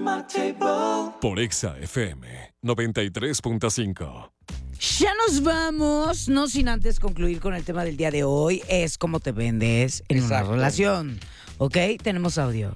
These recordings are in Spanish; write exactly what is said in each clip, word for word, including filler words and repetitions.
Por Exa F M noventa y tres punto cinco. Ya nos vamos, no sin antes concluir con el tema del día de hoy, es cómo te vendes en Exacto. una relación. ¿Ok? Tenemos audio.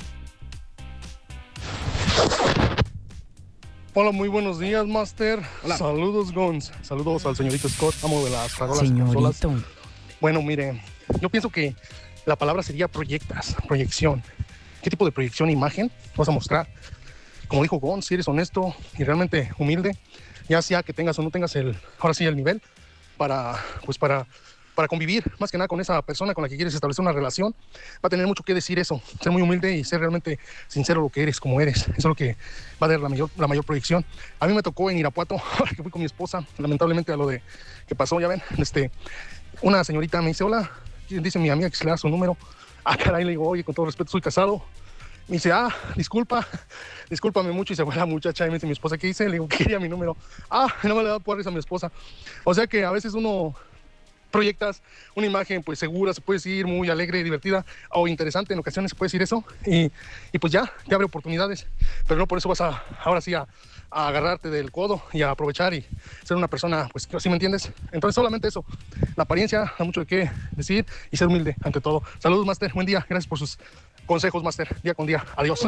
Hola, muy buenos días, Master. Hola. Saludos, Gons. Saludos al señorito Scott, amo de las farolas y consolas. Señorito. Bueno, mire, yo pienso que la palabra sería proyectas, proyección. ¿Qué tipo de proyección e imagen vas a mostrar? Como dijo Gons, si eres honesto y realmente humilde, ya sea que tengas o no tengas el, ahora sí, el nivel para, pues para, para convivir más que nada con esa persona con la que quieres establecer una relación, va a tener mucho que decir eso, ser muy humilde y ser realmente sincero lo que eres, como eres. Eso es lo que va a dar la mayor, la mayor proyección. A mí me tocó en Irapuato, ahora que fui con mi esposa, lamentablemente a lo de que pasó, ya ven, este, una señorita me dice, hola, dice mi amiga que se le da su número. Ah, caray, le digo, oye, con todo respeto, soy casado. Me dice, ah, disculpa, discúlpame mucho. Y se fue la muchacha y me dice, mi esposa, ¿qué hice? Le digo, que quería mi número. Ah, no me le da por risa a mi esposa. O sea que a veces uno proyectas una imagen pues segura, se puede decir muy alegre, divertida o interesante, en ocasiones se puede decir eso. Y, y pues ya, te abre oportunidades. Pero no por eso vas a, ahora sí, a, a agarrarte del codo y a aprovechar y ser una persona, pues, ¿sí me entiendes? Entonces solamente eso. La apariencia da mucho de qué decir y ser humilde ante todo. Saludos, Master. Buen día. Gracias por sus consejos, Master, día con día. Adiós.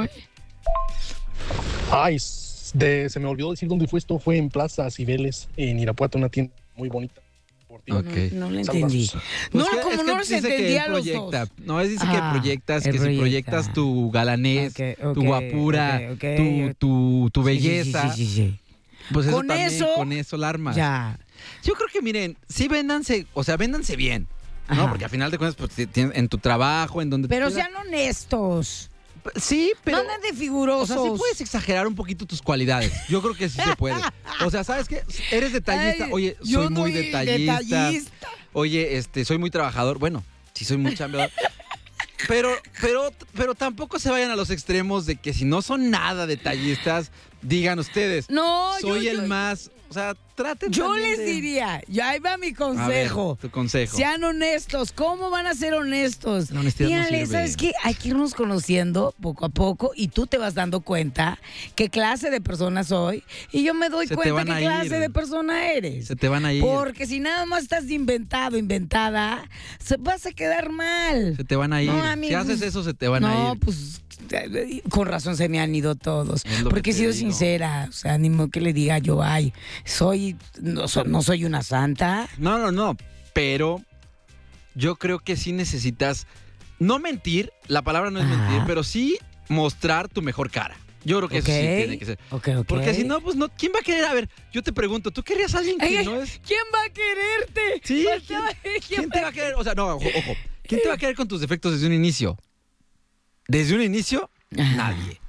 Ay, de, se me olvidó decir dónde fue esto. Fue en Plaza Cibeles, en Irapuato, una tienda muy bonita. Ok. No, no le Saludos. entendí. Pues No, que- como es no que los dice que entendía él los proyecta. dos. No, es dice Ah, que proyectas, él que si proyecta. proyectas tu galanés, Ok, ok, tu guapura, ok, ok. tu, tu, tu Sí, sí, sí, belleza, sí, sí, sí. pues eso Con también, eso, con eso la armas. Ya. Yo creo que miren, sí véndanse, o sea, véndanse bien, ¿no? Ajá. Porque al final de cuentas, pues ti- tienes- en tu trabajo, en donde Pero tú quieras- sean honestos. Sí, pero... No anden de O figurosos. sea, sí puedes exagerar un poquito tus cualidades. Yo creo que sí se puede. O sea, ¿sabes qué? Eres detallista. Ay, Oye, yo soy muy soy detallista. detallista. Oye, este, soy muy trabajador. Bueno, sí soy muy chambeador. Pero, pero, pero tampoco se vayan a los extremos de que si no son nada detallistas, digan ustedes, No, yo- soy el yo- más. O sea, traten Yo también les de- diría, ya ahí va mi A ver, consejo. tu consejo. Sean honestos. ¿Cómo van a ser honestos? La honestidad no Díganle, sirve. ¿sabes qué? Hay que irnos conociendo poco a poco y tú te vas dando cuenta qué clase de persona soy y yo me doy Se te cuenta van qué a clase ir. de persona eres. Se te van a ir. Porque si nada más estás de inventado, inventada, se vas a quedar mal. Se te van a ir. No, si amigos, haces eso, se te van no, a ir. pues con razón se me han ido todos. Es lo Porque que he te sido digo. sincera. O sea, ni modo que le diga yo, ay, soy, no, so- no soy una santa. No, no, no. Pero yo creo que sí necesitas no mentir, la palabra no es Ajá. mentir, pero sí mostrar tu mejor cara. Yo creo que Ok, eso sí tiene que ser. ok, ok. Porque si no, pues no, ¿quién va a querer? A ver, yo te pregunto, ¿tú querías a alguien que Ay, ay, no es? ¿quién va a quererte? Sí, Faltaba- ¿quién, quién te va a querer? O sea, no, ojo, ojo. ¿Quién te va a querer con tus defectos desde un inicio? Desde un inicio, Ajá. nadie.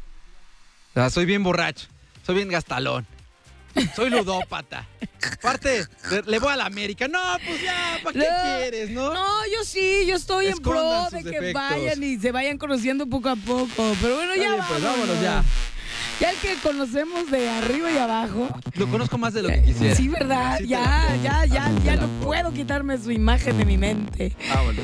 O sea, soy bien borracho, soy bien gastalón, soy ludópata. Aparte, le, le voy a la América. No, pues ya, ¿para qué No, quieres, no? No, yo sí, yo estoy en pro Escondan de sus que defectos. vayan y se vayan conociendo poco a poco. Pero bueno, Está ya bien, pues, vámonos. vámonos ya. Ya el que conocemos de arriba y abajo. Lo conozco más de lo que quisiera. Sí, ¿verdad? Sí te ya, la pongo. ya, ya, Así te ya la no pongo. puedo quitarme su imagen de mi mente. Vámonos.